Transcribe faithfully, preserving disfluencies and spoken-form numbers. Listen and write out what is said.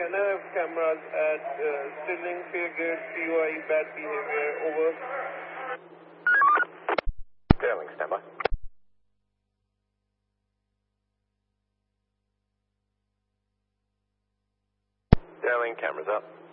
can I have cameras at uh, Stirling, Fairgate, C U I, bad behavior, over. Sterling, stand by. Sterling, cameras up.